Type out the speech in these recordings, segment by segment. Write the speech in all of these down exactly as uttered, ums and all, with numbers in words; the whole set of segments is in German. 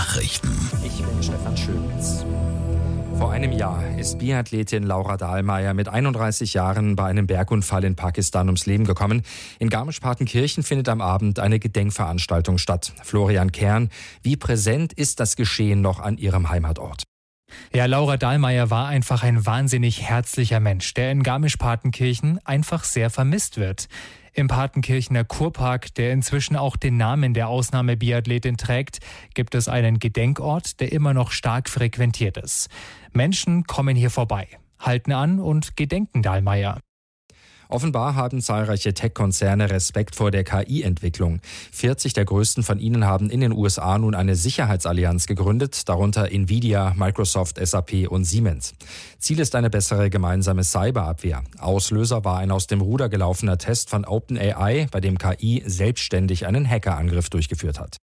Nachrichten. Ich bin Stefan Schönitz. Vor einem Jahr ist Biathletin Laura Dahlmeier mit einunddreißig Jahren bei einem Bergunfall in Pakistan ums Leben gekommen. In Garmisch-Partenkirchen findet am Abend eine Gedenkveranstaltung statt. Florian Kern, wie präsent ist das Geschehen noch an Ihrem Heimatort? Ja, Laura Dahlmeier war einfach ein wahnsinnig herzlicher Mensch, der in Garmisch-Partenkirchen einfach sehr vermisst wird. Im Partenkirchener Kurpark, der inzwischen auch den Namen der Ausnahmebiathletin trägt, gibt es einen Gedenkort, der immer noch stark frequentiert ist. Menschen kommen hier vorbei, halten an und gedenken Dahlmeier. Offenbar haben zahlreiche Tech-Konzerne Respekt vor der K I-Entwicklung. vierzig der größten von ihnen haben in den U S A nun eine Sicherheitsallianz gegründet, darunter Nvidia, Microsoft, S A P und Siemens. Ziel ist eine bessere gemeinsame Cyberabwehr. Auslöser war ein aus dem Ruder gelaufener Test von OpenAI, bei dem K I selbstständig einen Hackerangriff durchgeführt hat.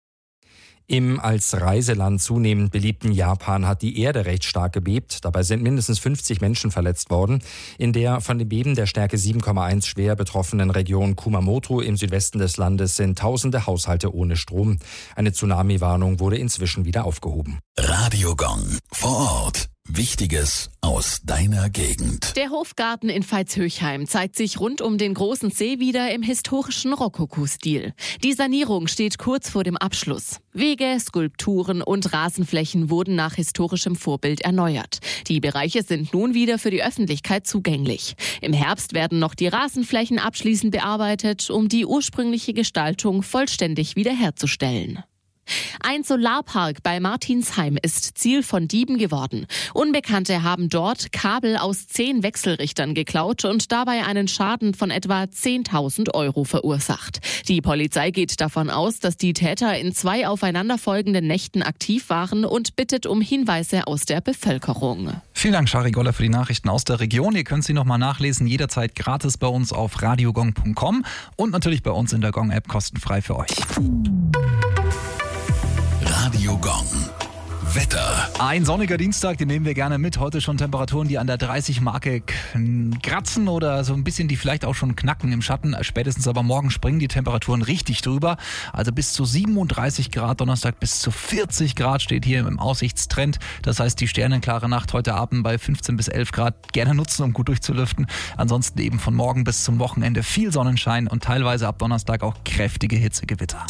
Im als Reiseland zunehmend beliebten Japan hat die Erde recht stark gebebt. Dabei sind mindestens fünfzig Menschen verletzt worden. In der von dem Beben der Stärke sieben Komma eins schwer betroffenen Region Kumamoto im Südwesten des Landes sind tausende Haushalte ohne Strom. Eine Tsunami-Warnung wurde inzwischen wieder aufgehoben. Radio Gong vor Ort. Wichtiges aus deiner Gegend. Der Hofgarten in Veitshöchheim zeigt sich rund um den großen See wieder im historischen Rokoko-Stil. Die Sanierung steht kurz vor dem Abschluss. Wege, Skulpturen und Rasenflächen wurden nach historischem Vorbild erneuert. Die Bereiche sind nun wieder für die Öffentlichkeit zugänglich. Im Herbst werden noch die Rasenflächen abschließend bearbeitet, um die ursprüngliche Gestaltung vollständig wiederherzustellen. Ein Solarpark bei Martinsheim ist Ziel von Dieben geworden. Unbekannte haben dort Kabel aus zehn Wechselrichtern geklaut und dabei einen Schaden von etwa zehntausend Euro verursacht. Die Polizei geht davon aus, dass die Täter in zwei aufeinanderfolgenden Nächten aktiv waren und bittet um Hinweise aus der Bevölkerung. Vielen Dank, Shari Goller, für die Nachrichten aus der Region. Ihr könnt sie nochmal nachlesen, jederzeit gratis bei uns auf radiogong punkt com und natürlich bei uns in der Gong-App kostenfrei für euch. Radio Gong. Wetter. Ein sonniger Dienstag, den nehmen wir gerne mit. Heute schon Temperaturen, die an der dreißig-Marke kratzen oder so ein bisschen, die vielleicht auch schon knacken im Schatten. Spätestens aber morgen springen die Temperaturen richtig drüber. Also bis zu siebenunddreißig Grad, Donnerstag bis zu vierzig Grad steht hier im Aussichtstrend. Das heißt, die sternenklare Nacht heute Abend bei fünfzehn bis elf Grad gerne nutzen, um gut durchzulüften. Ansonsten eben von morgen bis zum Wochenende viel Sonnenschein und teilweise ab Donnerstag auch kräftige Hitzegewitter.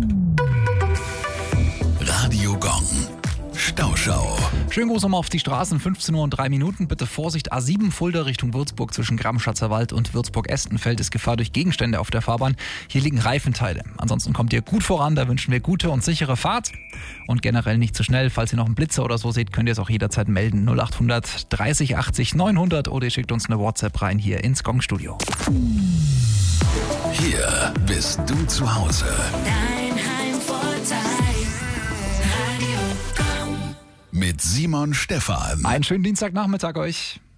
Radio Gong. Stauschau. Schönen Gruß nochmal auf die Straßen, fünfzehn Uhr und drei Minuten. Bitte Vorsicht, A sieben Fulda Richtung Würzburg zwischen Gramm-Schatzer Wald und Würzburg-Estenfeld ist Gefahr durch Gegenstände auf der Fahrbahn. Hier liegen Reifenteile. Ansonsten kommt ihr gut voran, da wünschen wir gute und sichere Fahrt. Und generell nicht zu schnell. Falls ihr noch einen Blitzer oder so seht, könnt ihr es auch jederzeit melden. null acht hundert dreißig achtzig neunhundert oder ihr schickt uns eine WhatsApp rein hier ins Gong-Studio. Hier bist du zu Hause. Dein Heimvorteil. Radio Gong. Mit Simon Stephan. Einen schönen Dienstagnachmittag euch.